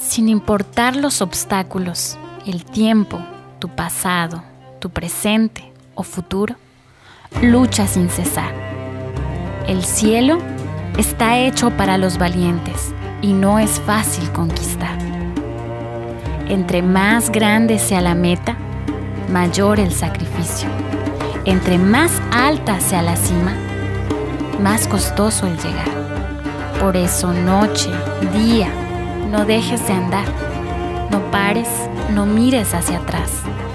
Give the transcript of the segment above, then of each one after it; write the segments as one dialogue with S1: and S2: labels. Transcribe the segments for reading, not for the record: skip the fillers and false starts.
S1: Sin importar los obstáculos, el tiempo, tu pasado, tu presente o futuro, lucha sin cesar. El cielo está hecho para los valientes y no es fácil conquistar. Entre más grande sea la meta, mayor el sacrificio. Entre más alta sea la cima, más costoso el llegar. Por eso noche, día, no dejes de andar. No pares, no mires hacia atrás.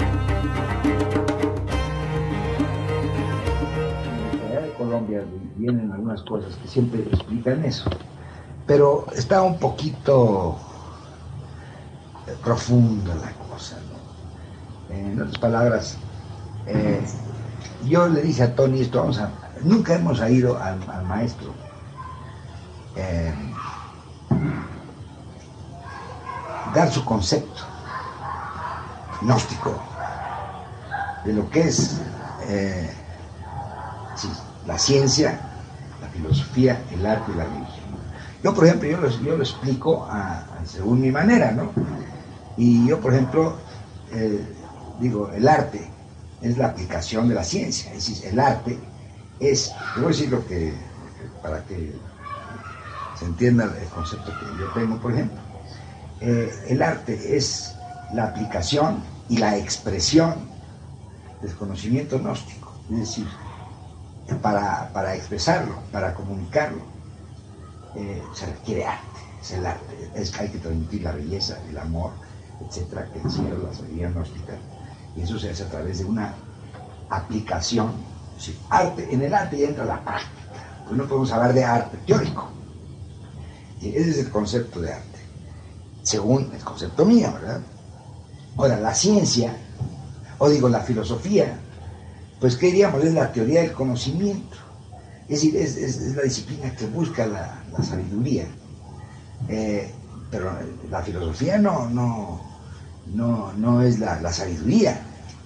S2: De Colombia vienen algunas cosas que siempre explican eso, pero está un poquito profunda la cosa, ¿no? En otras palabras, yo le dije a Tony esto, nunca hemos ido al maestro dar su concepto gnóstico de lo que es la ciencia, la filosofía, el arte y la religión. Yo, por ejemplo, yo lo explico según mi manera, ¿no? Y yo, por ejemplo, digo, el arte es la aplicación de la ciencia, es decir, el arte es, te voy a decir para que se entienda el concepto que yo tengo, por ejemplo. El arte es la aplicación y la expresión del conocimiento gnóstico, es decir, para expresarlo, para comunicarlo, se requiere arte, es el arte, hay que transmitir la belleza, el amor, etcétera, que decía la sabiduría gnóstica, y eso se hace a través de una aplicación, es decir, en el arte ya entra la práctica, pues no podemos hablar de arte teórico, y ese es el concepto de arte, según el concepto mío, ¿verdad? Ahora, la ciencia, la filosofía, pues ¿qué diríamos? Es la teoría del conocimiento, es decir, es la disciplina que busca la sabiduría, pero la filosofía no es la sabiduría,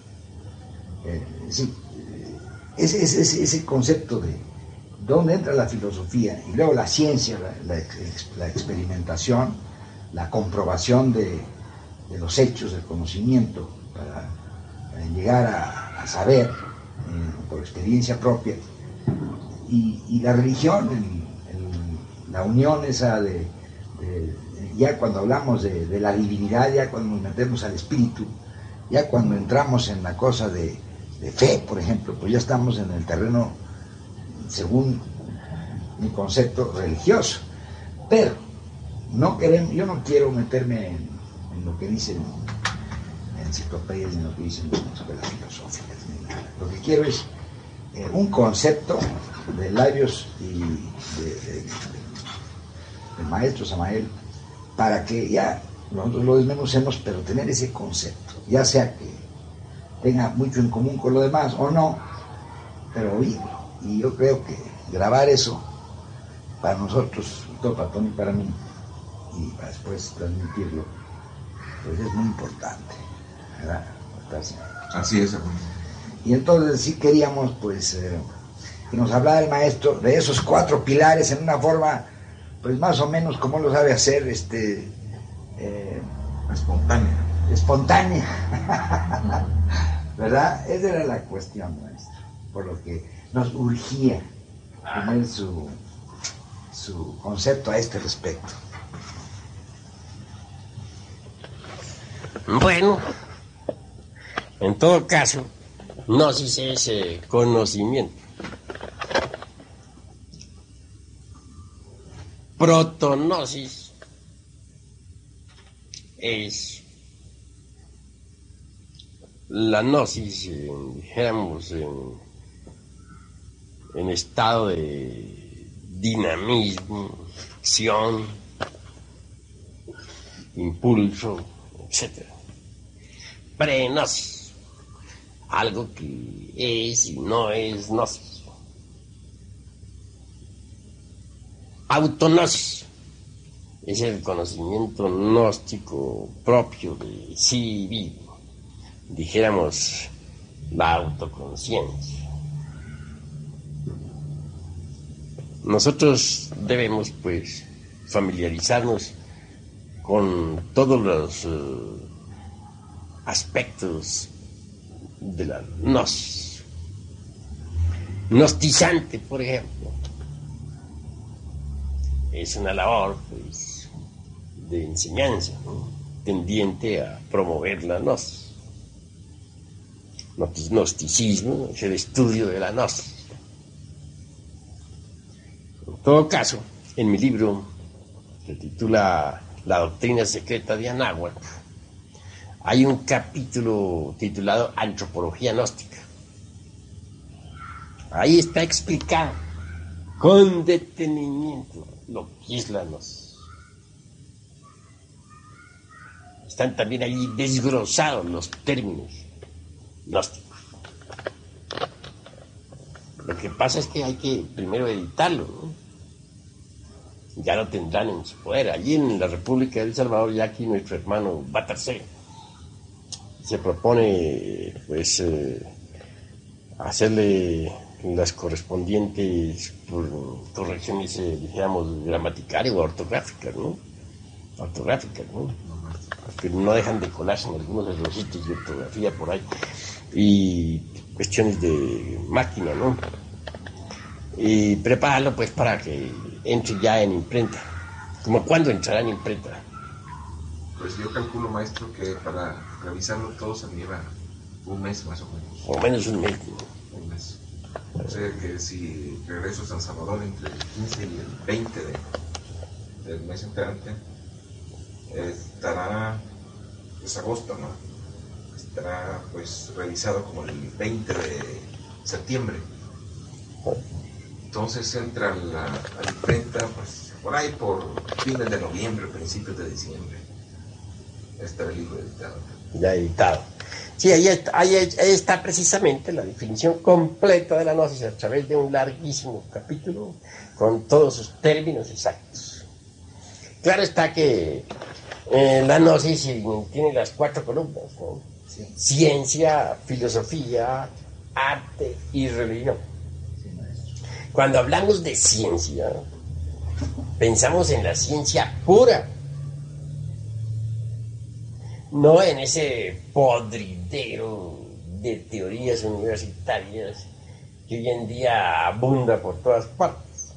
S2: ese concepto de dónde entra la filosofía y luego la ciencia, la experimentación, la comprobación de los hechos, del conocimiento, para llegar a saber por experiencia propia, y la religión, la unión esa ya cuando hablamos de la divinidad, ya cuando nos metemos al espíritu, ya cuando entramos en la cosa de fe, por ejemplo, pues ya estamos en el terreno, según mi concepto, religioso. Pero yo no quiero meterme en lo que dicen enciclopedias, en lo que dicen escuelas filosóficas, ni nada. Lo que quiero es un concepto de labios y del maestro Samael, para que ya nosotros lo desmenucemos, pero tener ese concepto, ya sea que tenga mucho en común con lo demás o no, pero oírlo. Y yo creo que grabar eso para nosotros, todo para Tony y para mí, y para después transmitirlo, pues es muy importante, ¿verdad?
S3: Así es, abuelo.
S2: Y entonces sí queríamos, pues, que nos hablara el maestro de esos 4 pilares en una forma, pues más o menos como lo sabe hacer, espontánea, ¿verdad? Esa era la cuestión, maestro, por lo que nos urgía tener su concepto a este respecto.
S4: Bueno, en todo caso, gnosis es conocimiento. Protognosis es la gnosis, dijéramos, en estado de dinamismo, acción, impulso, etc. Prenosis, algo que es y no es gnosis. Autognosis es el conocimiento gnóstico propio de sí mismo, dijéramos la autoconciencia. Nosotros debemos, pues, familiarizarnos con todos los aspectos de la gnosis. Gnosticante, por ejemplo, es una labor pues, de enseñanza, ¿no? Tendiente a promover la gnosis. Gnosticismo es el estudio de la gnosis. En todo caso, en mi libro, que titula La doctrina secreta de Anáhuac, hay un capítulo titulado Antropología gnóstica. Ahí está explicado con detenimiento lo que es la gnosis. Están también allí desglosados los términos gnósticos. Lo que pasa es que hay que primero editarlo, ¿no? Ya lo tendrán en su poder. Allí en la República de El Salvador, ya aquí nuestro hermano Batarse se propone pues hacerle las correspondientes correcciones, digamos, gramaticales o ortográficas, ¿no? Porque no dejan de colarse en algunos errorcitos de ortografía por ahí y cuestiones de máquina, ¿no? Y prepararlo pues para que entre ya en imprenta. ¿Cómo cuándo entrará en imprenta?
S3: Pues yo calculo, maestro, que para revisarlo todo se me lleva un mes más o menos.
S4: O menos un mes, ¿no?
S3: Un mes. O sea que si regreso a San Salvador entre el 15 y el 20 del mes entrante, estará, pues agosto, ¿no? Estará pues revisado como el 20 de septiembre. Entonces entra a la imprenta pues por ahí por fines de noviembre, principios de diciembre. Estará el libro editado.
S4: Ya editado. Sí, ahí está precisamente la definición completa de la gnosis a través de un larguísimo capítulo con todos sus términos exactos. Claro está que la gnosis tiene las 4 columnas, ¿no? Sí. Ciencia, filosofía, arte y religión.
S2: Sí, maestro.
S4: Cuando hablamos de ciencia, pensamos en la ciencia pura, no en ese podridero de teorías universitarias que hoy en día abunda por todas partes.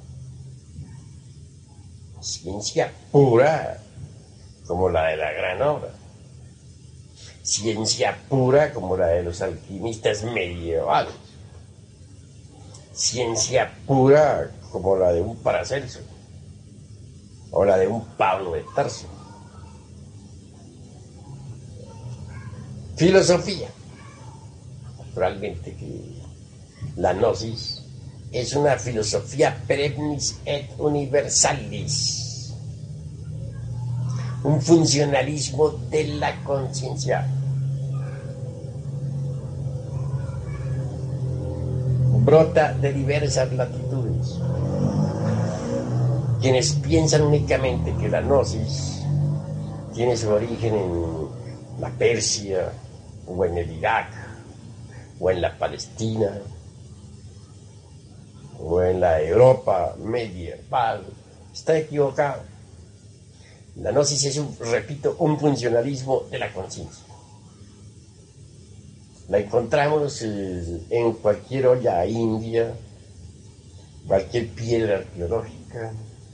S4: Ciencia pura como la de la gran obra. Ciencia pura como la de los alquimistas medievales. Ciencia pura como la de un Paracelso o la de un Pablo de Tarso. Filosofía. Naturalmente que la gnosis es una filosofía perennis et universalis, un funcionalismo de la conciencia. Brota de diversas latitudes. Quienes piensan únicamente que la gnosis tiene su origen en la Persia, o en el Irak, o en la Palestina, o en la Europa medieval, está equivocado. La gnosis es, repito, un funcionalismo de la conciencia. La encontramos en cualquier olla india, cualquier piedra arqueológica,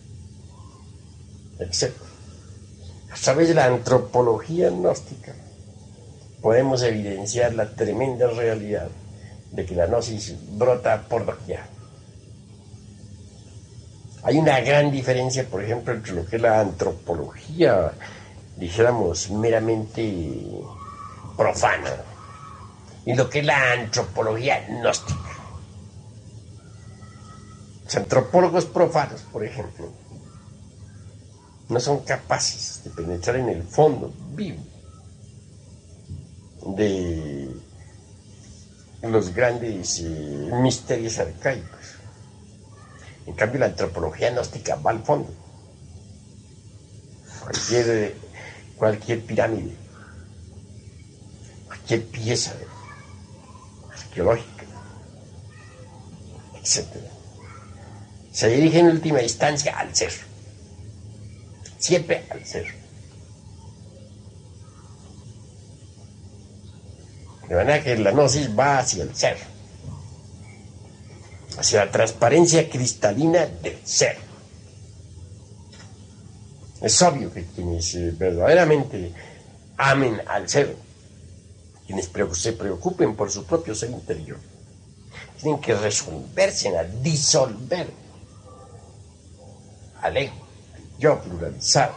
S4: etc. A través de la antropología gnóstica podemos evidenciar la tremenda realidad de que la gnosis brota por doquier. Hay una gran diferencia, por ejemplo, entre lo que es la antropología, dijéramos, meramente profana, y lo que es la antropología gnóstica. Los antropólogos profanos, por ejemplo, no son capaces de penetrar en el fondo vivo de los grandes misterios arcaicos. En cambio, la antropología gnóstica va al fondo. Cualquier pirámide, cualquier pieza arqueológica, etc., se dirige en última instancia al ser. Siempre al ser. De manera que la gnosis va hacia el ser, hacia la transparencia cristalina del ser. Es obvio que quienes verdaderamente amen al ser, quienes se preocupen por su propio ser interior, tienen que resolverse a disolver al ego, al yo pluralizado.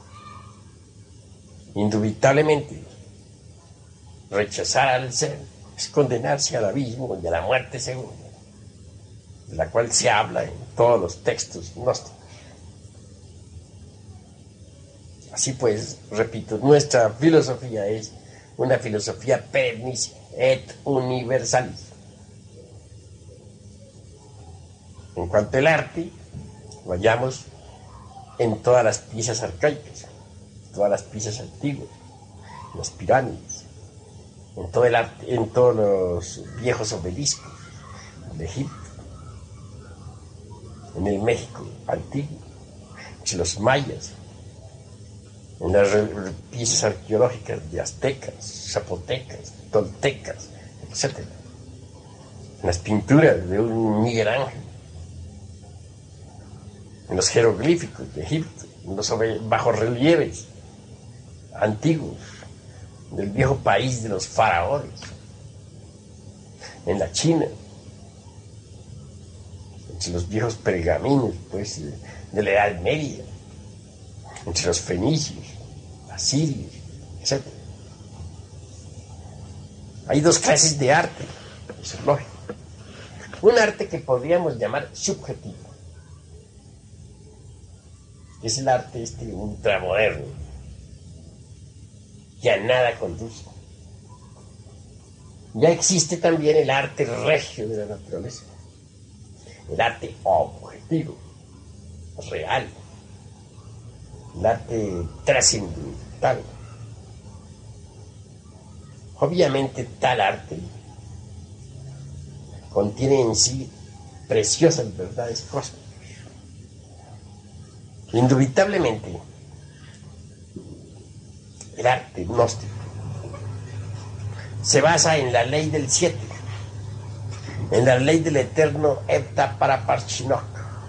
S4: Indubitablemente, rechazar al ser es condenarse al abismo y a la muerte segunda, de la cual se habla en todos los textos gnósticos. Así pues, repito, nuestra filosofía es una filosofía perennis et universalis. En cuanto al arte, vayamos en todas las piezas arcaicas, todas las piezas antiguas, las pirámides, en todo el arte, en todos los viejos obeliscos de Egipto, en el México antiguo, en los mayas, en las piezas arqueológicas de aztecas, zapotecas, toltecas, etc. En las pinturas de un Miguel Ángel, en los jeroglíficos de Egipto, en los bajorrelieves antiguos del viejo país de los faraones, en la China, entre los viejos pergaminos pues, de la Edad Media, entre los fenicios, asirios, etc. Hay dos clases de arte, eso es lógico. Un arte que podríamos llamar subjetivo, es el arte ultramoderno, que a nada conduce. Ya existe también el arte regio de la naturaleza, el arte objetivo, real, el arte trascendental. Obviamente tal arte contiene en sí preciosas verdades cósmicas. Indubitablemente, el arte gnóstico se basa en la ley del 7, en la ley del eterno Hepta Paraparchinok.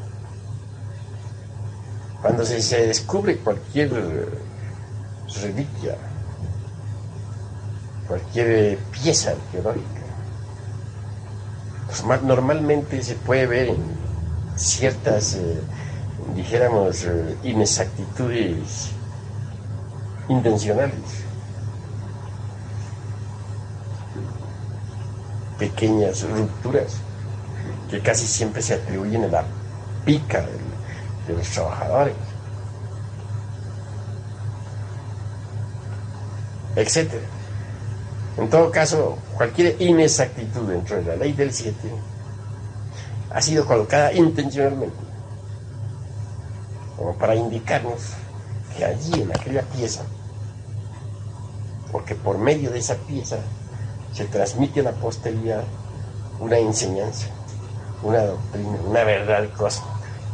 S4: Cuando se descubre cualquier reliquia, cualquier pieza arqueológica, pues normalmente se puede ver en ciertas dijéramos, inexactitudes intencionales, pequeñas rupturas que casi siempre se atribuyen a la pica de los trabajadores, etc. En todo caso, cualquier inexactitud dentro de la ley del 7 ha sido colocada intencionalmente como para indicarnos que allí en aquella pieza, porque por medio de esa pieza se transmite a la posteridad una enseñanza, una doctrina, una verdad cósmica.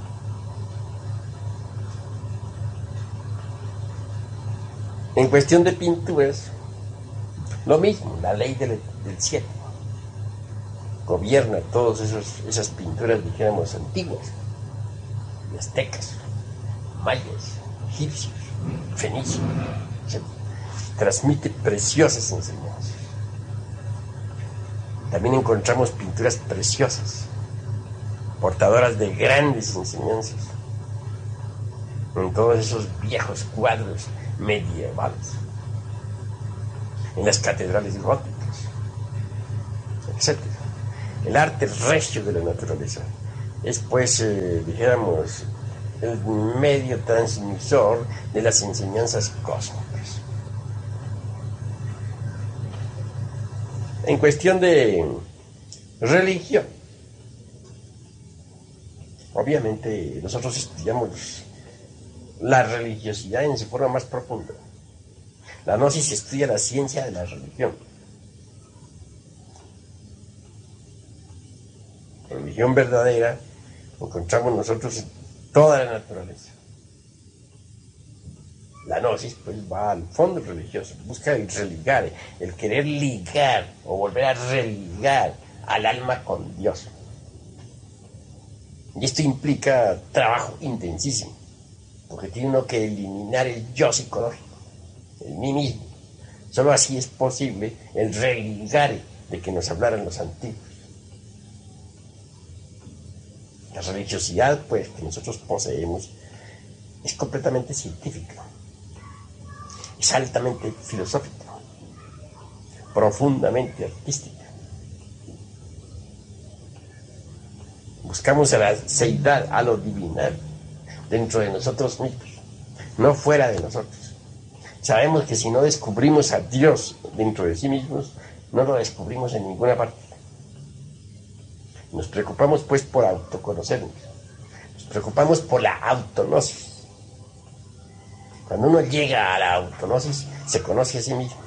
S4: En cuestión de pinturas, lo mismo, la ley del 7 gobierna todas esas pinturas, dijéramos, antiguas, aztecas, mayas, egipcios, fenicios, etc. Transmite preciosas enseñanzas. También encontramos pinturas preciosas, portadoras de grandes enseñanzas, en todos esos viejos cuadros medievales, en las catedrales góticas, etc. El arte regio de la naturaleza es, pues, dijéramos, el medio transmisor de las enseñanzas cósmicas. En cuestión de religión, obviamente nosotros estudiamos la religiosidad en su forma más profunda. La gnosis estudia la ciencia de la religión. La religión verdadera encontramos nosotros en toda la naturaleza. La gnosis pues va al fondo religioso, busca el religar, el querer ligar o volver a religar al alma con Dios. Y esto implica trabajo intensísimo, porque tiene uno que eliminar el yo psicológico, el mí mismo. Solo así es posible el religare de que nos hablaran los antiguos. La religiosidad pues que nosotros poseemos es completamente científica, es altamente filosófica, profundamente artística. Buscamos a la seidad, a lo divinal, dentro de nosotros mismos, no fuera de nosotros. Sabemos que si no descubrimos a Dios dentro de sí mismos, no lo descubrimos en ninguna parte. Nos preocupamos pues por autoconocernos, nos preocupamos por la autognosis. Cuando uno llega a la autognosis, se conoce a sí mismo,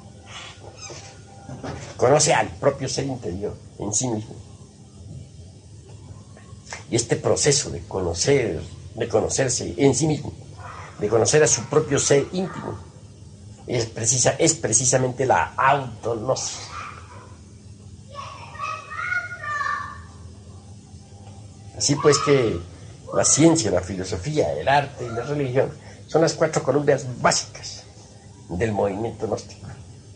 S4: conoce al propio ser interior en sí mismo. Y este proceso de conocerse en sí mismo, de conocer a su propio ser íntimo, es precisamente la autognosis. Así pues que la ciencia, la filosofía, el arte y la religión son las 4 columnas básicas del movimiento gnóstico.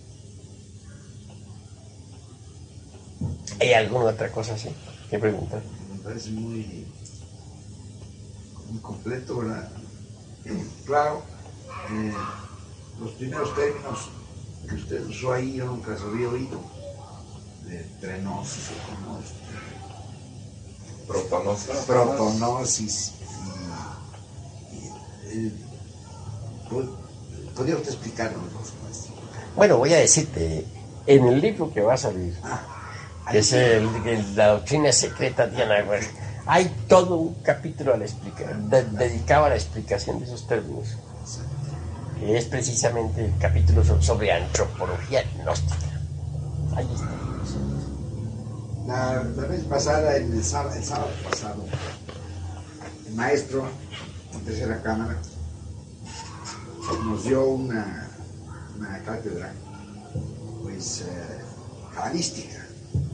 S4: ¿Hay alguna otra cosa así que preguntar?
S2: Me parece muy completo, ¿verdad? Claro, los primeros términos que usted usó ahí yo nunca los había oído, de trenosis o como protonosis. ¿Podría usted explicarnos, maestro?
S4: Bueno, voy a decirte, en el libro que va a salir, que es la doctrina secreta de Anahuac, hay todo un capítulo dedicado a la explicación de esos términos, que es precisamente el capítulo sobre antropología gnóstica. Ahí está.
S2: La vez pasada, el sábado pasado, el maestro en tercera cámara nos dio una cátedra pues cabalística,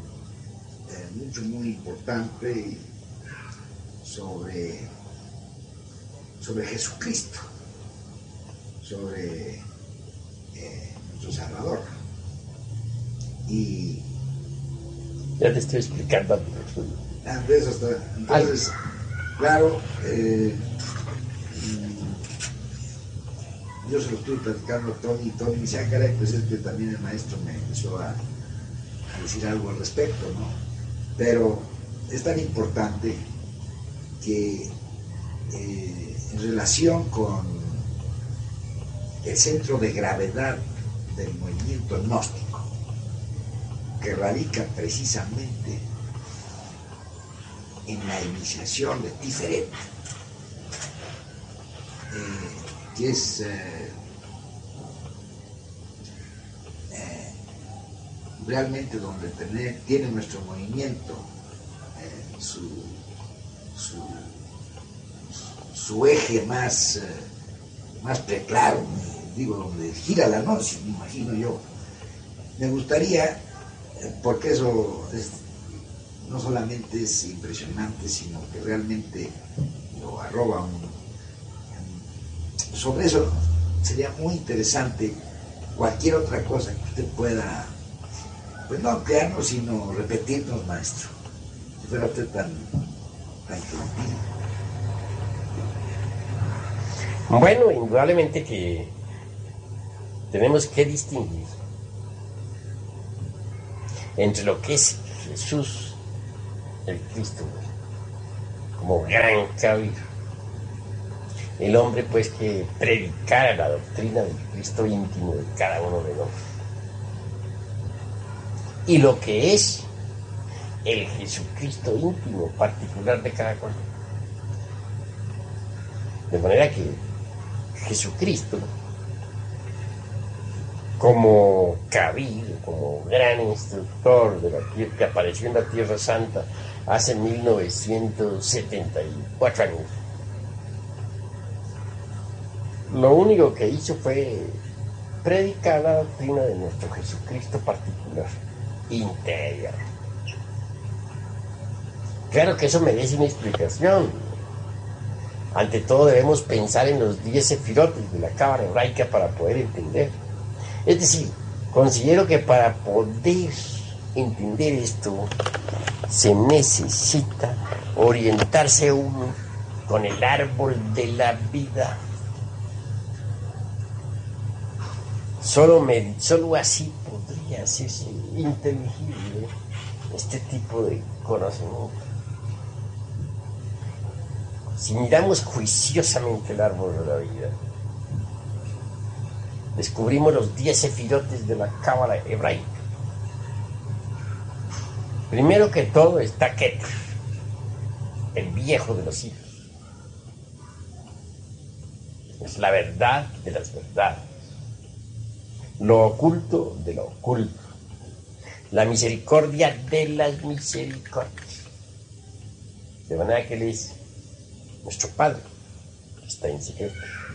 S2: muy importante sobre Jesucristo, sobre nuestro Salvador. Y
S4: ya te estoy explicando.
S2: Entonces, claro, yo se lo estuve platicando a Tony, y Tony me decía, caray, pues es que también el maestro me empezó a decir algo al respecto, ¿no? Pero es tan importante que en relación con el centro de gravedad del movimiento gnóstico, que radica precisamente en la iniciación de Tiferet, que es realmente donde tiene nuestro movimiento su eje más preclaro, digo, donde gira la noche, me imagino yo. Me gustaría, porque eso no solamente es impresionante, sino que realmente lo arroba sobre eso sería muy interesante cualquier otra cosa que usted pueda, pues no ampliarnos, sino repetirnos, maestro. Si fuera usted tan gentil.
S4: Bueno, indudablemente que tenemos que distinguir entre lo que es Jesús, el Cristo, como gran caballero, el hombre pues que predicara la doctrina del Cristo íntimo de cada uno de nosotros, y lo que es el Jesucristo íntimo particular de cada cual. De manera que Jesucristo, como cabir, como gran instructor de la tierra, que apareció en la Tierra Santa hace 1974 años, lo único que hizo fue predicar la doctrina de nuestro Jesucristo particular, interior. Claro que eso merece una explicación. Ante todo debemos pensar en los 10 sefirotes de la cábala hebraica para poder entender. Es decir, considero que para poder entender esto se necesita orientarse uno con el árbol de la vida. Solo así podría hacerse inteligible este tipo de conocimiento. Si miramos juiciosamente el árbol de la vida, descubrimos los 10 sefirotes de la cábala hebraica. Primero que todo está Keter, el viejo de los hijos. Es la verdad de las verdades, lo oculto de lo oculto, la misericordia de las misericordias. De manera que Él es nuestro Padre, que está en secreto.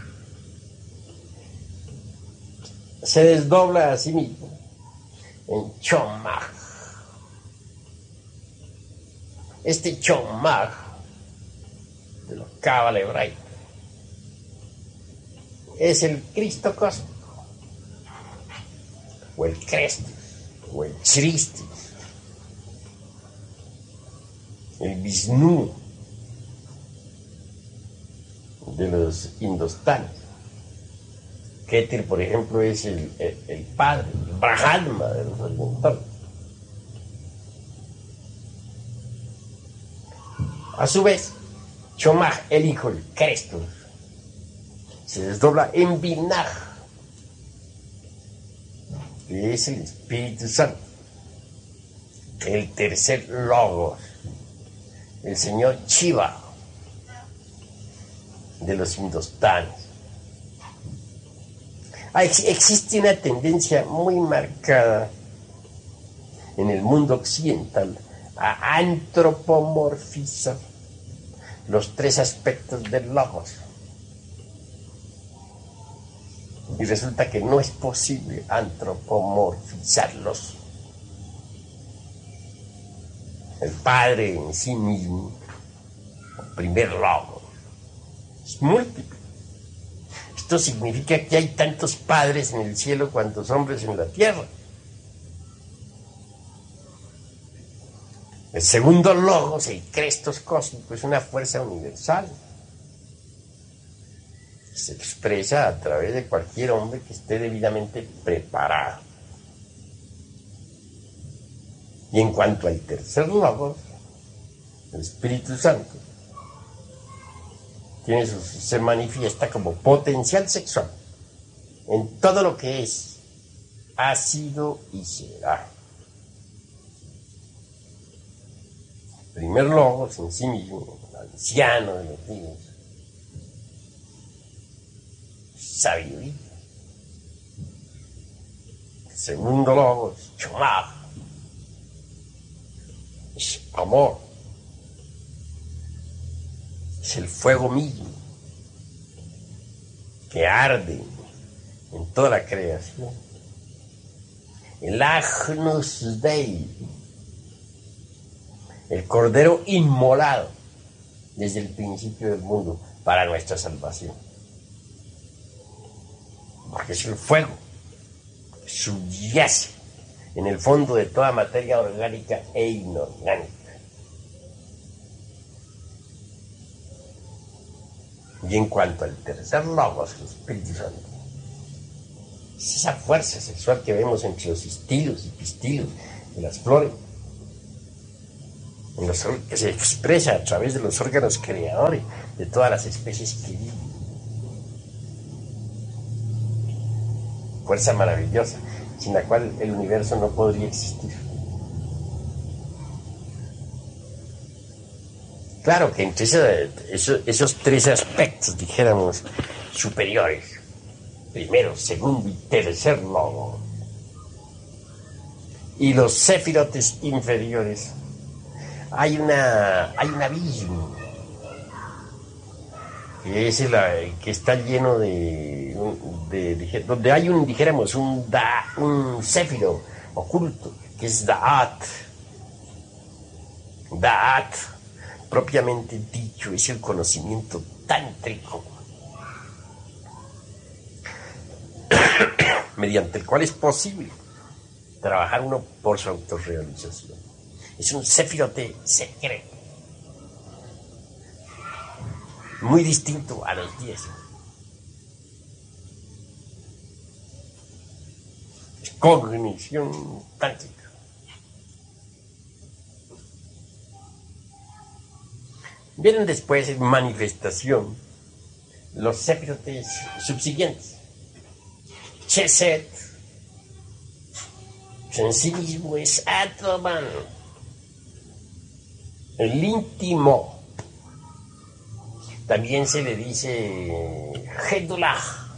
S4: Se desdobla a sí mismo en Chomag. Este Chomag de la cábala hebraica es el Cristo cósmico, o el Crestus, o el Christus, el Vishnu de los indostanes. Keter, por ejemplo, es el padre, el Brahma de los orientales. A su vez, Chomag, el hijo, el Crestus, se desdobla en Binah, que es el Espíritu Santo, el tercer Logos, el señor Shiva de los indostanes. Existe una tendencia muy marcada en el mundo occidental a antropomorfizar los 3 aspectos del Logos. Y resulta que no es posible antropomorfizarlos. El Padre en sí mismo, el primer Logos, es múltiple. Esto significa que hay tantos padres en el cielo cuantos hombres en la tierra. El segundo Logos, el Crestos cósmico, es una fuerza universal. Se expresa a través de cualquier hombre que esté debidamente preparado. Y en cuanto al tercer Logos, el Espíritu Santo, se manifiesta como potencial sexual en todo lo que es, ha sido y será. El primer Logos en sí mismo, el anciano de los días, sabiduría. El segundo Logos, Chomag, es amor. Es el fuego mismo que arde en toda la creación. El Agnus Dei, el Cordero inmolado desde el principio del mundo para nuestra salvación. Porque es el fuego que subyace en el fondo de toda materia orgánica e inorgánica. Y en cuanto al tercer Logos, el Espíritu Santo, es esa fuerza sexual que vemos entre los histilos y pistilos de las flores, que se expresa a través de los órganos creadores de todas las especies que viven. Fuerza maravillosa, sin la cual el universo no podría existir. Claro que entre esos 3 aspectos, dijéramos, superiores, primero, segundo y tercer Logos, y los sefirotes inferiores, hay un abismo que es el que está lleno donde hay dijéramos, un céfiro oculto, que es Da'at. Da'at, propiamente dicho, es el conocimiento tántrico, mediante el cual es posible trabajar uno por su autorrealización. Es un sefirote secreto, muy distinto a los 10. Es cognición tántrica. Vienen después en manifestación los sefirotes subsiguientes. Chesed, que en sí mismo es Atman, el íntimo. También se le dice Gedulah.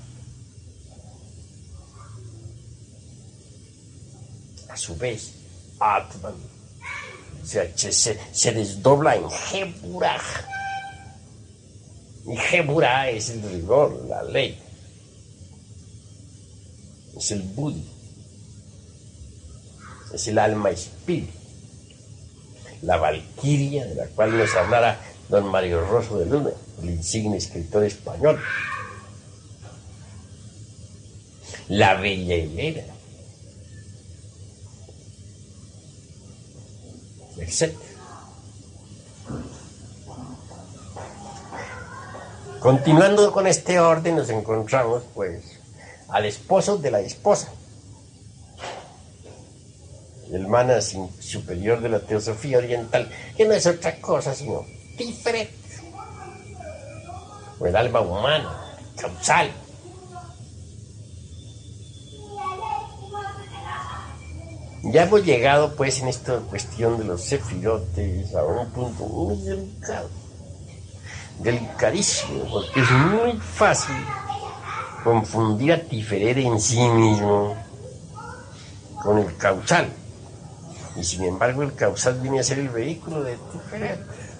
S4: A su vez, Atman, o sea, se desdobla en Geburah. Y Geburah es el rigor, la ley. Es el Budi. Es el alma espíritu. La valquiria de la cual nos hablará don Mario Rosso de Luna, el insigne escritor español. La bella Helena, etc. Continuando con este orden, nos encontramos pues al esposo de la esposa, el manas superior de la teosofía oriental, que no es otra cosa sino Tiferet, o el alma humana, causal. Ya hemos llegado pues en esta cuestión de los sefirotes a un punto muy delicado, delicadísimo, porque es muy fácil confundir a Tiferet en sí mismo con el causal, y sin embargo el causal viene a ser el vehículo de Tiferet.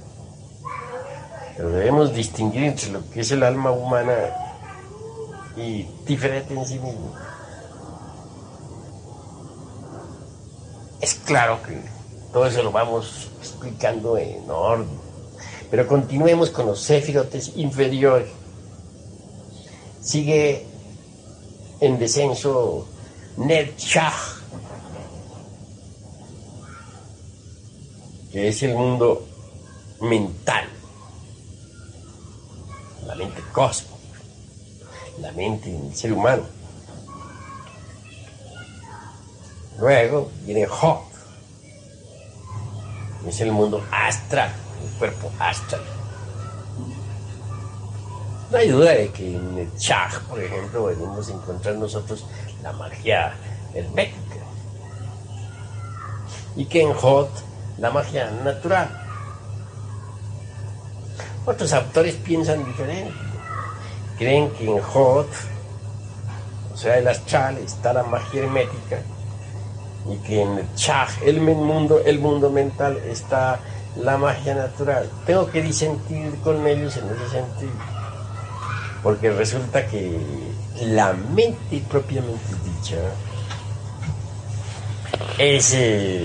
S4: Pero debemos distinguir entre lo que es el alma humana y Tiferet en sí mismo. Es claro que todo eso lo vamos explicando en orden, pero continuemos con los séfirotes inferiores. Sigue en descenso Netzach, que es el mundo mental, la mente cósmica, la mente del ser humano. Luego viene Hot, es el mundo astral, el cuerpo astral. No hay duda de que en el Chaj, por ejemplo, venimos a encontrar nosotros la magia hermética, y que en Hot la magia natural. Otros autores piensan diferente, creen que en Hot, o sea, el astral, está la magia hermética, y que en el Chaj, el mundo mental, está la magia natural. Tengo que disentir con ellos en ese sentido, porque resulta que la mente propiamente dicha es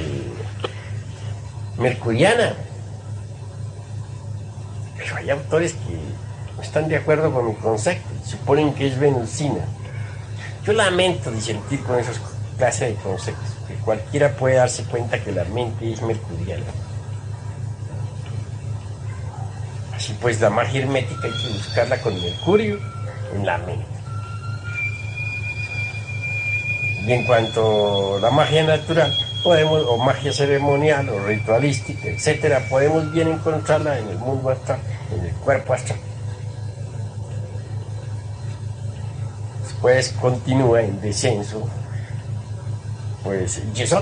S4: mercuriana, pero hay autores que no están de acuerdo con mi concepto, suponen que es venusina. Yo lamento disentir con esas clases de conceptos, que cualquiera puede darse cuenta que la mente es mercuriana. Así pues, la magia hermética hay que buscarla con Mercurio en la mente. Y en cuanto a la magia natural, podemos, o magia ceremonial, o ritualística, etcétera, podemos bien encontrarla en el mundo astral, en el cuerpo astral. Después continúa en descenso, pues, Yesod,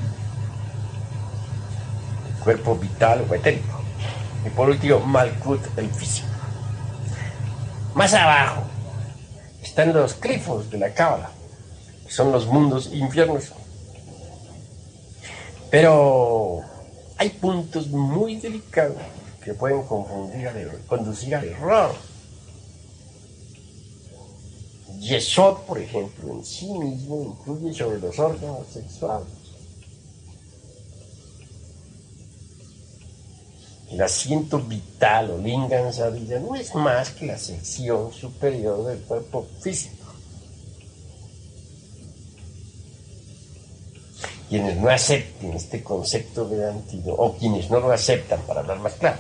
S4: el cuerpo vital o etérico. Y por último, Malkut, el físico. Más abajo están los clifos de la Cábala, que son los mundos infiernos. Pero hay puntos muy delicados que pueden conducir al error. Yesod, por ejemplo, en sí mismo influye sobre los órganos sexuales. El asiento vital o lingam sabila no es más que la sección superior del cuerpo físico. Quienes no acepten este concepto vedantino, o quienes no lo aceptan, para hablar más claro,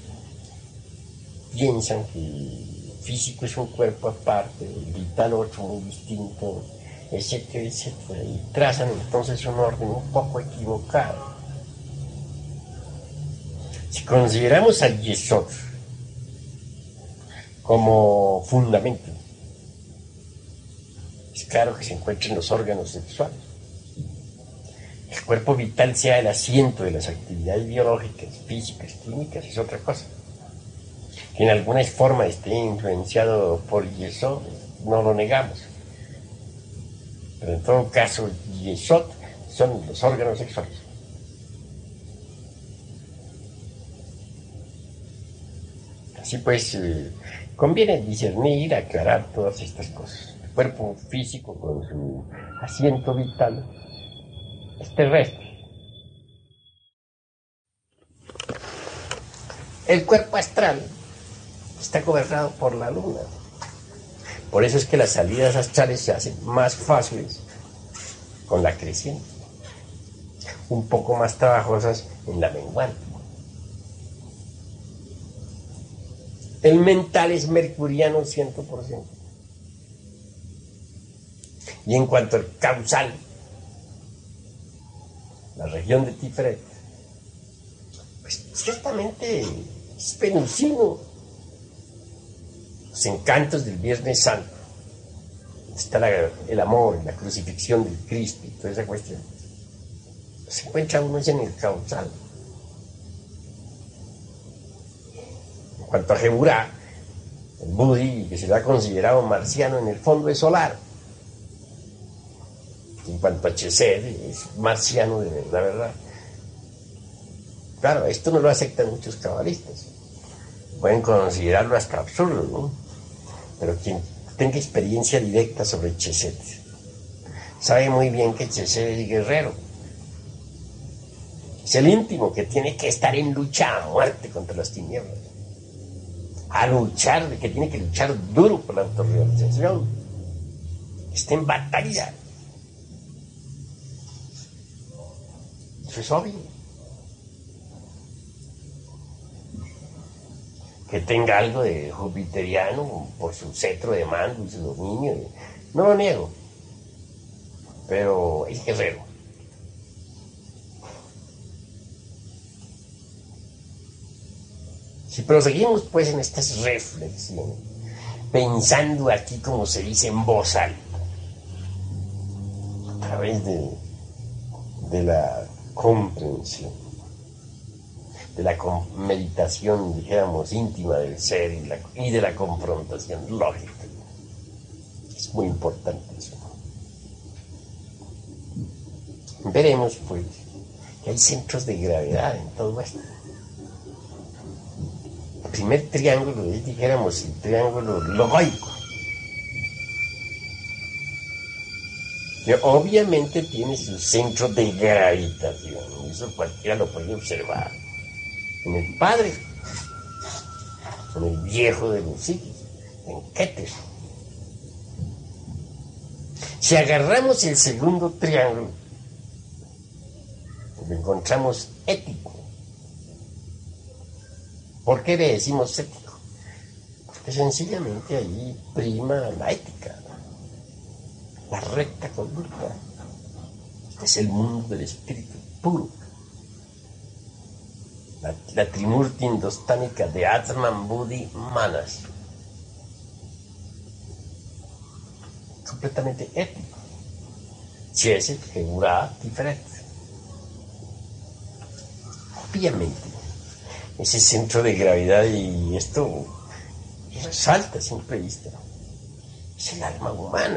S4: piensan que el físico es un cuerpo aparte, el vital otro muy distinto, etcétera, etcétera, y trazan entonces un orden un poco equivocado. Si consideramos al Yesod como fundamento, es claro que se encuentra en los órganos sexuales. El cuerpo vital sea el asiento de las actividades biológicas, físicas, químicas, es otra cosa. Que en alguna forma esté influenciado por Yesod, no lo negamos. Pero en todo caso, Yesod son los órganos sexuales. Así pues, conviene discernir, aclarar todas estas cosas. El cuerpo físico con su asiento vital es terrestre. El cuerpo astral está gobernado por la luna. Por eso es que las salidas astrales se hacen más fáciles con la creciente, un poco más trabajosas en la menguante. El mental es mercuriano 100%. Y en cuanto al causal, la región de Tiferet, pues ciertamente es venusino. Los encantos del Viernes Santo, está el amor, la crucifixión del Cristo y toda esa cuestión, se encuentra uno en el causal. En cuanto a Geburá, el Budi, que se le ha considerado marciano, en el fondo es solar. En cuanto a Chesed, es marciano de la verdad. Claro, esto no lo aceptan muchos cabalistas. Pueden considerarlo hasta absurdo, ¿no? Pero quien tenga experiencia directa sobre Chesed sabe muy bien que Chesed es guerrero. Es el íntimo que tiene que estar en lucha a muerte contra las tinieblas. A luchar, que tiene que luchar duro por la autorrealización. Está en batalla. Eso es obvio. Que tenga algo de jupiteriano por su cetro de mando y su dominio, no lo niego, pero es guerrero. Si proseguimos pues en estas reflexiones, pensando aquí como se dice en voz alta, a través de la comprensión, de la meditación, dijéramos, íntima del ser y de la confrontación lógica. Es muy importante eso. Veremos, pues, que hay centros de gravedad en todo esto. El primer triángulo es, dijéramos, el triángulo logoico, que obviamente tiene su centro de gravitación, y eso cualquiera lo puede observar. En el padre, en el viejo de los sitios, en Keter. Si agarramos el segundo triángulo, lo encontramos ético. ¿Por qué le decimos ético? Porque sencillamente ahí prima la ética, la recta conducta. Este es el mundo del espíritu puro. La trimurti indostánica de Atman, Buddhi, Manas. Completamente ético. Chesed, Geburá, Tiferet. Obviamente, ese centro de gravedad, y esto resalta a simple vista, es el alma humana.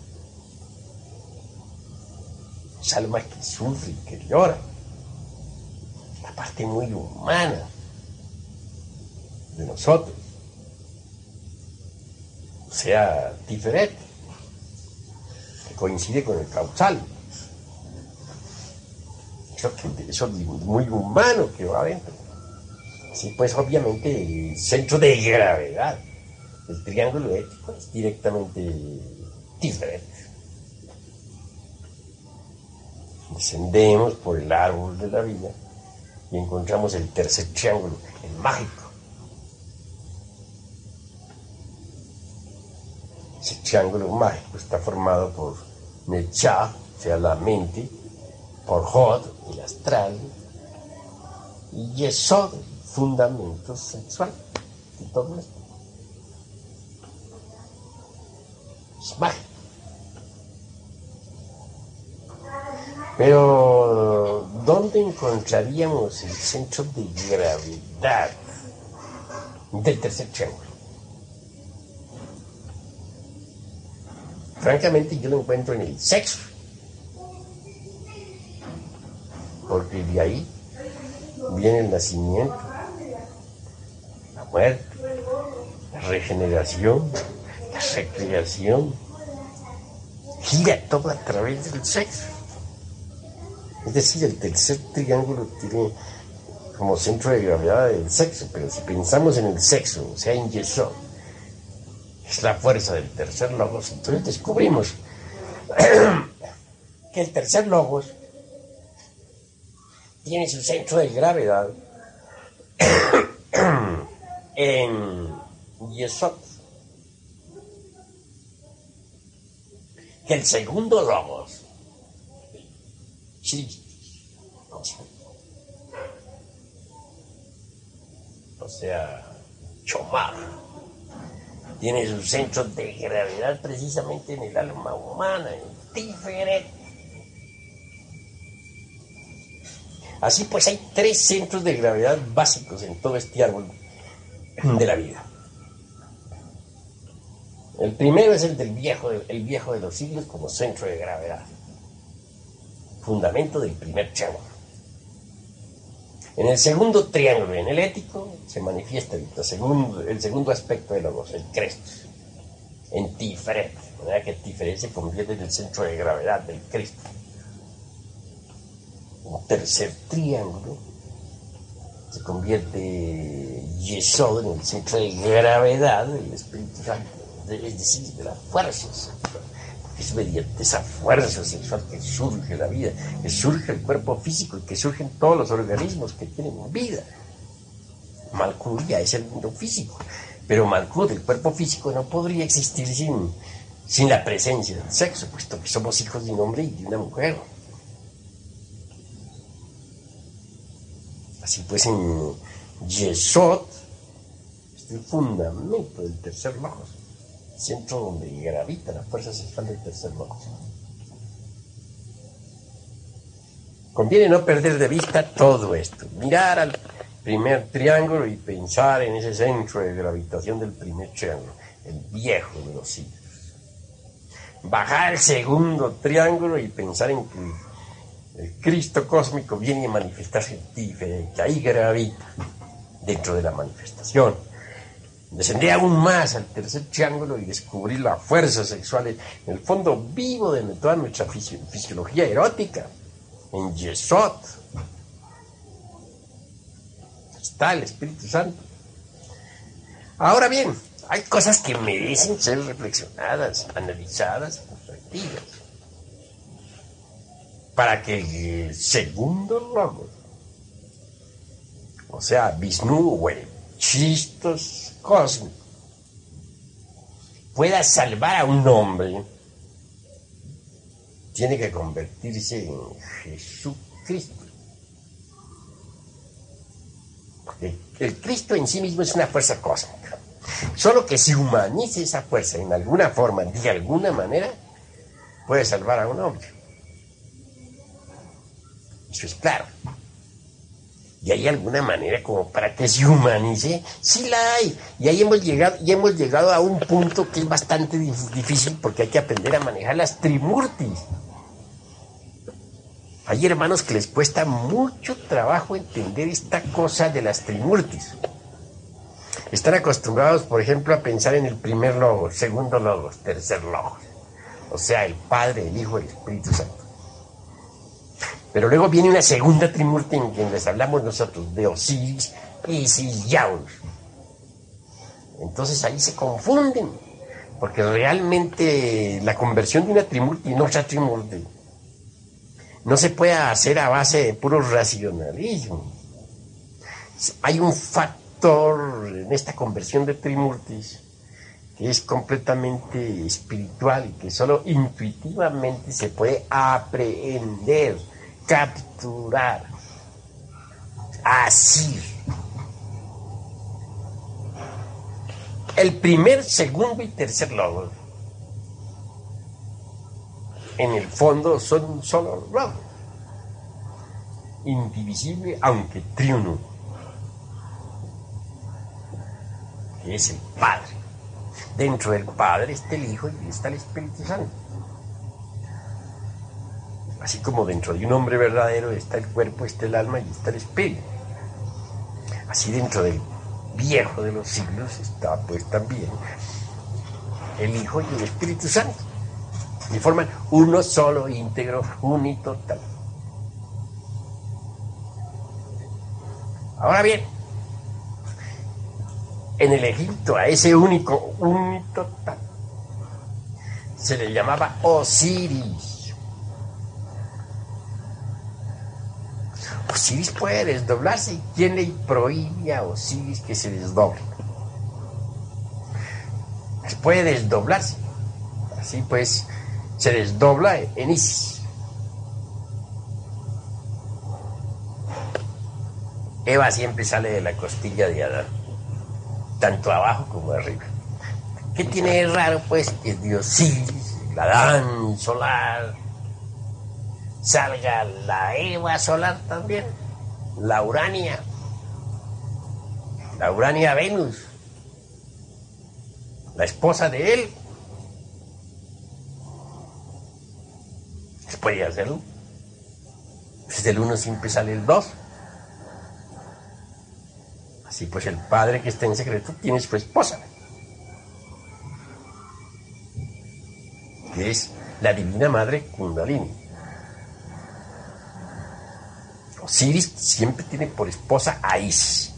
S4: Es alma que sufre, que llora. La parte muy humana de nosotros, o sea, Tiferet, coincide con el causal. Eso es muy humano que va adentro. Sí, pues obviamente el centro de gravedad del triángulo ético es directamente diferente. Descendemos por el árbol de la vida y encontramos el tercer triángulo, el mágico. Ese triángulo mágico está formado por Nechá, o sea, la mente, por Hod, el astral, y Yesod, el fundamento sexual de todo esto. Es mágico. Pero, ¿dónde encontraríamos el centro de gravedad del tercer triángulo? Francamente, yo lo encuentro en el sexo. Porque de ahí viene el nacimiento, la muerte, la regeneración, la recreación. Gira todo a través del sexo. Es decir, el tercer triángulo tiene como centro de gravedad el sexo, pero si pensamos en el sexo, o sea, en Yesod, es la fuerza del tercer logos, entonces descubrimos que el tercer logos tiene su centro de gravedad en Yesod. Que el segundo logos, o sea, Chomar, tiene su centro de gravedad precisamente en el alma humana, en Tiferet. Así pues hay 3 centros de gravedad básicos en todo este árbol de la vida. El primero es el viejo de los siglos como centro de gravedad, fundamento del primer triángulo. En el segundo triángulo, en el ético, se manifiesta el segundo aspecto de logos, el Crestos, en Tiferet, de manera que Tiferet se convierte en el centro de gravedad del Cristo. Un tercer triángulo se convierte Yesod en el centro de gravedad del Espíritu Santo, es decir, de las fuerzas. Es mediante esa fuerza sexual que surge la vida, que surge el cuerpo físico y que surgen todos los organismos que tienen vida. Malkut ya es el mundo físico, pero Malkut, el cuerpo físico, no podría existir sin la presencia del sexo, puesto que somos hijos de un hombre y de una mujer. Así pues, en Yesod es el fundamento del tercer logos, centro donde gravita la fuerza sexual del tercer logos. Conviene no perder de vista todo esto, mirar al primer triángulo y pensar en ese centro de gravitación del primer triángulo, el viejo de los siglos. Bajar al segundo triángulo y pensar en que el Cristo cósmico viene a manifestarse en ti, que ahí gravita dentro de la manifestación. Descender aún más al tercer triángulo y descubrir la fuerza sexual en el fondo vivo de toda nuestra fisiología erótica, en Yesod. Está el Espíritu Santo. Ahora bien, hay cosas que merecen ser reflexionadas, analizadas, corregidas, para que el segundo logos, o sea, Vishnu o el Chistos cósmico, pueda salvar a un hombre, tiene que convertirse en Jesucristo. Porque el Cristo en sí mismo es una fuerza cósmica. Solo que si humanice esa fuerza en alguna forma, de alguna manera, puede salvar a un hombre. Eso es claro. Y hay alguna manera como para que se humanice, sí la hay. Y ahí hemos llegado a un punto que es bastante difícil porque hay que aprender a manejar las trimurtis. Hay hermanos que les cuesta mucho trabajo entender esta cosa de las trimurtis. Están acostumbrados, por ejemplo, a pensar en el primer logos, segundo logos, tercer logos. o sea, el Padre, el Hijo y el Espíritu Santo. Pero luego viene una segunda Trimurti en quien les hablamos nosotros, de Osiris, Isis y Horus. Entonces ahí se confunden, porque realmente la conversión de una Trimurti en otra Trimurti no se puede hacer a base de puro racionalismo. Hay un factor en esta conversión de Trimurtis que es completamente espiritual y que solo intuitivamente se puede aprehender, capturar, asir. El primer, segundo y tercer logos, en el fondo, son un solo logo, indivisible aunque triuno, que es el Padre. Dentro del Padre está el Hijo y está el Espíritu Santo. Así como dentro de un hombre verdadero está el cuerpo, está el alma y está el espíritu. Así dentro del Viejo de los siglos está pues también el Hijo y el Espíritu Santo. Y forman uno solo, íntegro, unitotal. Ahora bien, en el Egipto a ese único, unitotal, se le llamaba Osiris. Osiris puede desdoblarse. ¿Y quién le prohíbe a Osiris que se desdoble? Puede desdoblarse. Así pues, se desdobla en Isis. Eva siempre sale de la costilla de Adán, tanto abajo como arriba. ¿Qué tiene de raro, pues, que de Osiris, el Adán solar, salga la Eva solar también, la Urania Venus, la esposa de él? ¿Se puede hacerlo? Pues del 1 siempre sale el 2. Así pues, el Padre que está en secreto tiene su esposa, que es la Divina Madre Kundalini. Osiris siempre tiene por esposa a Isis.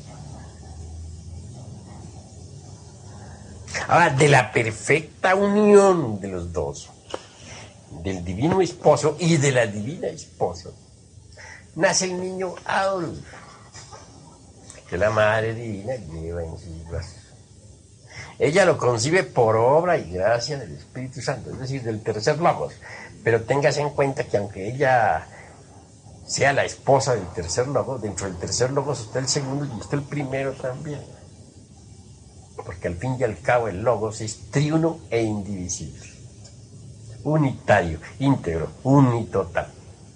S4: Ahora, de la perfecta unión de los dos, del divino esposo y de la divina esposa, nace el niño Horus, que la Madre Divina lleva en sus brazos. Ella lo concibe por obra y gracia del Espíritu Santo, es decir, del tercer logos. Pero téngase en cuenta que aunque ella sea la esposa del tercer logos, dentro del tercer logos está el segundo y está el primero también. Porque al fin y al cabo el logos es triuno e indivisible, unitario, íntegro, unitotal.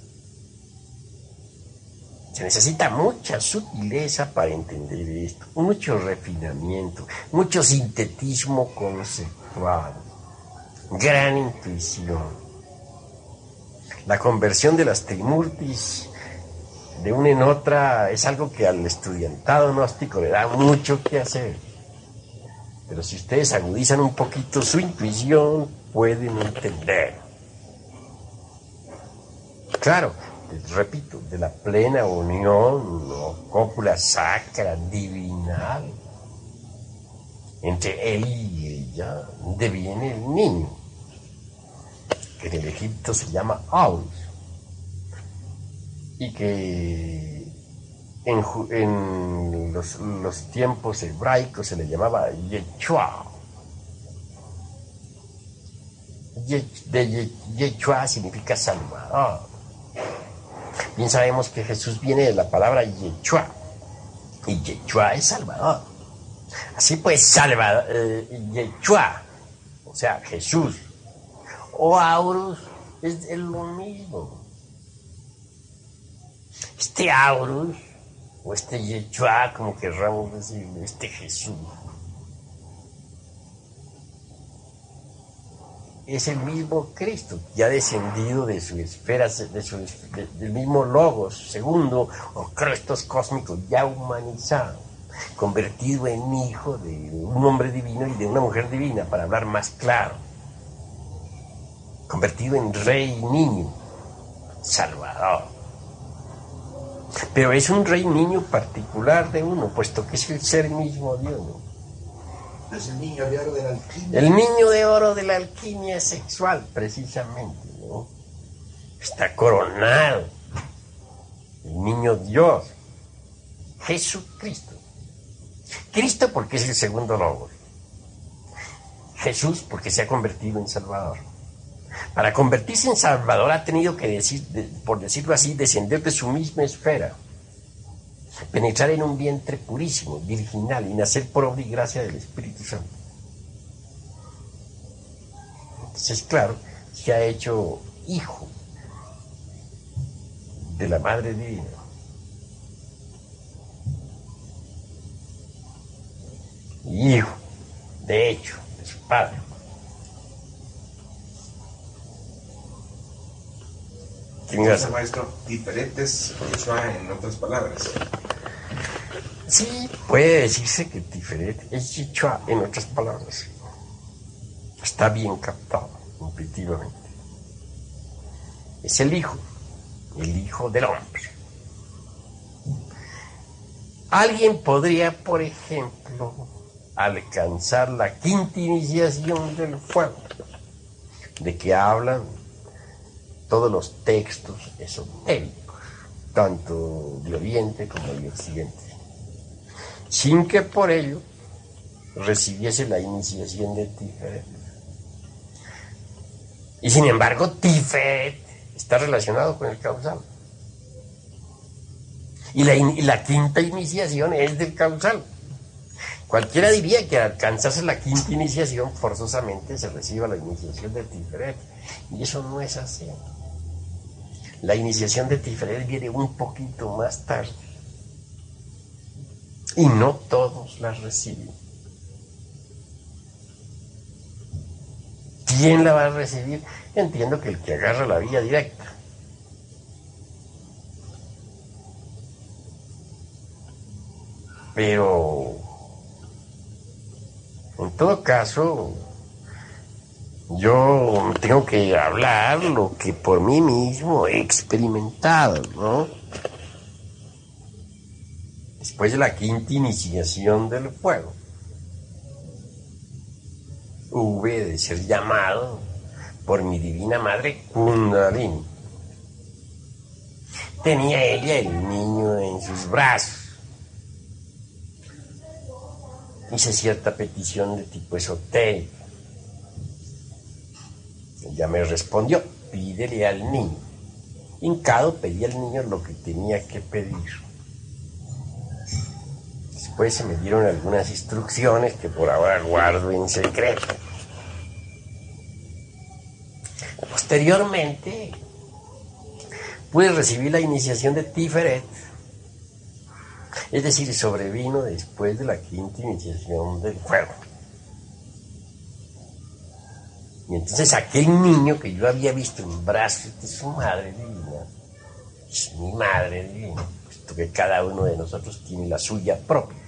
S4: Se necesita mucha sutileza para entender esto, mucho refinamiento, mucho sintetismo conceptual, gran intuición. La conversión de las Trimurtis de una en otra es algo que al estudiantado gnóstico le da mucho que hacer. Pero si ustedes agudizan un poquito su intuición, pueden entender. Claro, repito, de la plena unión o cópula sacra, divinal, entre él y ella, deviene el niño, que en el Egipto se llama Horus, y que en los tiempos hebraicos se le llamaba Yeshua. Yeshua significa salvador. Bien sabemos que Jesús viene de la palabra Yeshua, y Yeshua es salvador. Así pues, Yeshua, o sea, Jesús, o Horus, es lo mismo. Este Horus, o este Yeshua, como querramos decir, este Jesús, es el mismo Cristo, que ha descendido de su esfera, del mismo Logos, segundo, o Crestos cósmicos, ya humanizado, convertido en hijo de un hombre divino y de una mujer divina, para hablar más claro. convertido en rey niño, salvador. Pero es un rey niño particular de uno, puesto que es el ser mismo de uno.
S2: Es el niño de oro de la alquimia.
S4: El niño de oro de la alquimia sexual, precisamente, ¿no? Está coronado. El niño Dios, Jesucristo. Cristo porque es el segundo logos. Jesús porque se ha convertido en Salvador. Para convertirse en Salvador ha tenido que decir, por decirlo así, descender de su misma esfera, penetrar en un vientre purísimo, virginal, y nacer por obra y gracia del Espíritu Santo. Entonces, claro, se ha hecho hijo de la Madre Divina. Y hijo, de hecho, de su Padre.
S3: Entonces, maestro, diferentes Yeshua en otras palabras.
S4: Sí, puede decirse que diferente es Yeshua en otras palabras. Está bien captado, intuitivamente. Es el Hijo del hombre. Alguien podría, por ejemplo, alcanzar la quinta iniciación del fuego, de que hablan todos los textos esotéricos, tanto de Oriente como de Occidente, sin que por ello recibiese la iniciación de Tiferet. Y sin embargo, Tiferet está relacionado con el causal. Y la quinta iniciación es del causal. Cualquiera diría que al alcanzarse la quinta iniciación, forzosamente se reciba la iniciación de Tiferet. Y eso no es así. La iniciación de Tiferet viene un poquito más tarde. Y no todos la reciben. ¿Quién la va a recibir? Entiendo que el que agarra la vía directa. Pero, en todo caso, yo tengo que hablar lo que por mí mismo he experimentado, ¿no? Después de la quinta iniciación del fuego, hube de ser llamado por mi divina madre Kundalini. Tenía ella el niño en sus brazos. Hice cierta petición de tipo esotérico. Ella me respondió: pídele al niño. Hincado pedí al niño lo que tenía que pedir. Después se me dieron algunas instrucciones que por ahora guardo en secreto. Posteriormente pude recibir la iniciación de Tiferet, es decir, sobrevino después de la quinta iniciación del fuego. Y entonces aquel niño que yo había visto en brazos de su madre divina, es mi madre divina, puesto que cada uno de nosotros tiene la suya propia,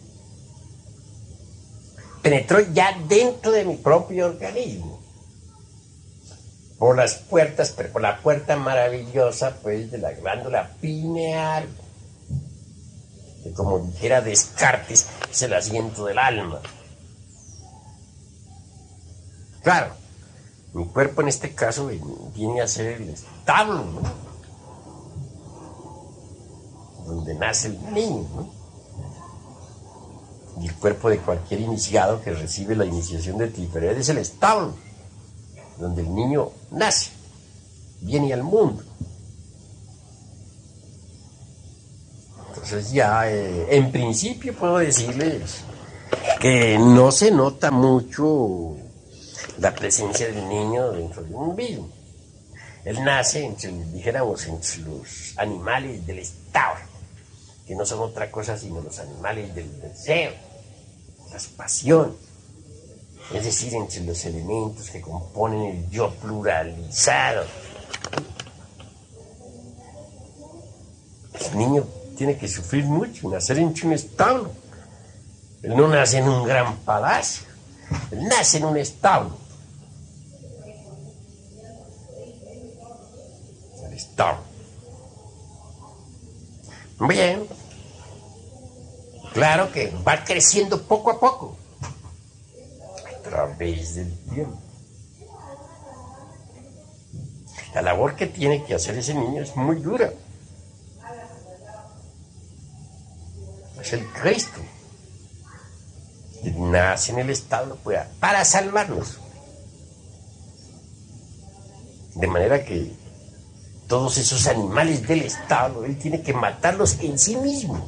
S4: penetró ya dentro de mi propio organismo, por las puertas, pero por la puerta maravillosa, pues, de la glándula pineal, que, como dijera Descartes, es el asiento del alma. Claro, mi cuerpo en este caso viene a ser el establo, ¿no? Donde nace el niño, ¿no? Y el cuerpo de cualquier iniciado que recibe la iniciación de Tiferet es el establo, donde el niño nace, viene al mundo. Entonces ya, en principio puedo decirles que no se nota mucho la presencia del niño dentro de un mismo. Él nace entre los animales del establo, que no son otra cosa sino los animales del deseo, las pasiones, es decir, entre los elementos que componen el yo pluralizado. El niño tiene que sufrir mucho, nacer entre un establo. Él no nace en un gran palacio, él nace en un establo. Estado. Bien, claro que va creciendo poco a poco, a través del tiempo. La labor que tiene que hacer ese niño es muy dura. Es el Cristo que nace en el Estado para salvarnos. De manera que todos esos animales del Estado, él tiene que matarlos en sí mismo.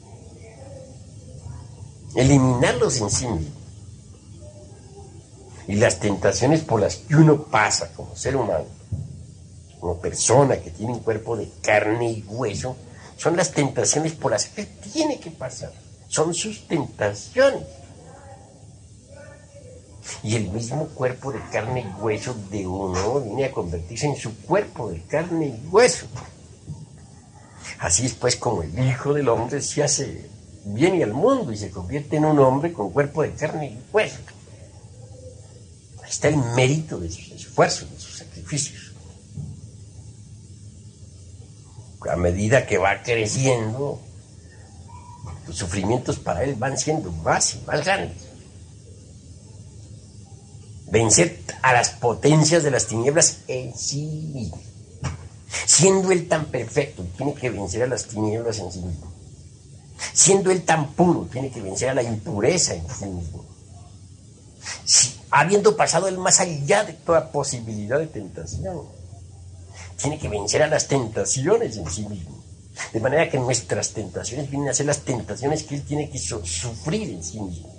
S4: Eliminarlos en sí mismo. Y las tentaciones por las que uno pasa como ser humano, como persona que tiene un cuerpo de carne y hueso, son las tentaciones por las que tiene que pasar. Son sus tentaciones. Y el mismo cuerpo de carne y hueso de uno viene a convertirse en su cuerpo de carne y hueso. Así es pues como el Hijo del Hombre se hace, viene al mundo y se convierte en un hombre con cuerpo de carne y hueso. Ahí está el mérito de sus esfuerzos, de sus sacrificios. A medida que va creciendo, los sufrimientos para él van siendo más y más grandes. Vencer a las potencias de las tinieblas en sí mismo. Siendo él tan perfecto, tiene que vencer a las tinieblas en sí mismo. Siendo él tan puro, tiene que vencer a la impureza en sí mismo. Habiendo pasado él más allá de toda posibilidad de tentación, tiene que vencer a las tentaciones en sí mismo. De manera que nuestras tentaciones vienen a ser las tentaciones que él tiene que sufrir en sí mismo.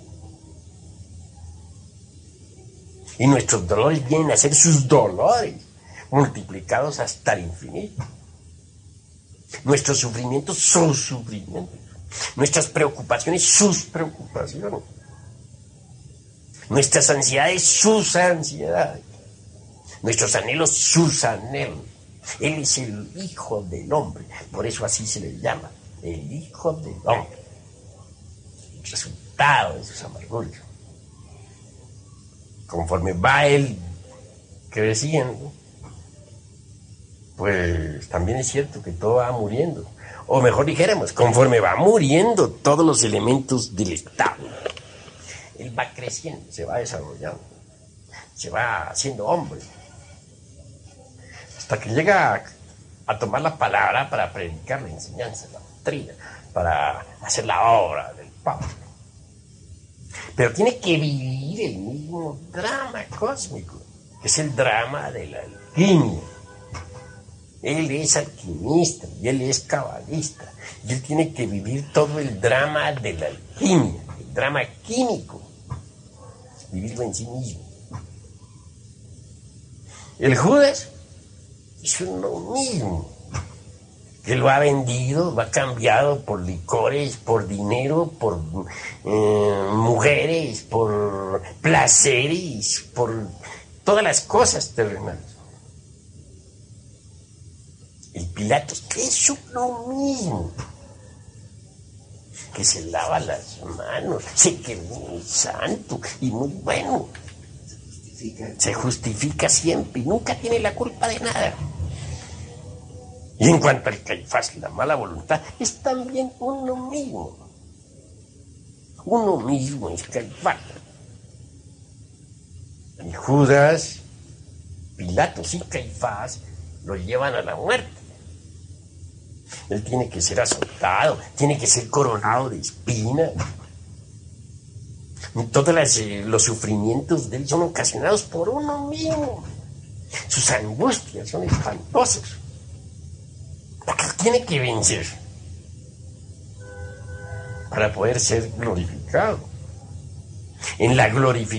S4: Y nuestros dolores vienen a ser sus dolores, multiplicados hasta el infinito. Nuestros sufrimientos, sus sufrimientos. Nuestras preocupaciones, sus preocupaciones. Nuestras ansiedades, sus ansiedades. Nuestros anhelos, sus anhelos. Él es el Hijo del Hombre, por eso así se le llama, el Hijo del Hombre. El resultado de sus amarguras. Conforme va él creciendo, pues también es cierto que todo va muriendo. O mejor dijéramos, conforme va muriendo todos los elementos del Estado, él va creciendo, se va desarrollando, se va haciendo hombre. Hasta que llega a tomar la palabra para predicar la enseñanza, la doctrina, para hacer la obra del Papa. Pero tiene que vivir el mismo drama cósmico, que es el drama de la alquimia. Él es alquimista y él es cabalista. Y él tiene que vivir todo el drama de la alquimia, el drama químico. Vivirlo en sí mismo. El Judas es lo mismo. Que lo ha vendido, lo ha cambiado por licores, por dinero, por mujeres, por placeres, por todas las cosas terrenales. El Pilatos, que es lo mismo, que se lava las manos, se queda muy santo y muy bueno. Se justifica siempre y nunca tiene la culpa de nada. Y en cuanto al Caifás, la mala voluntad, es también uno mismo. Uno mismo es Caifás. Y Judas, Pilatos y Caifás lo llevan a la muerte. Él tiene que ser azotado, tiene que ser coronado de espinas. Y todos los sufrimientos de él son ocasionados por uno mismo. Sus angustias son espantosas. Porque tiene que vencer para poder ser glorificado. En la glorificación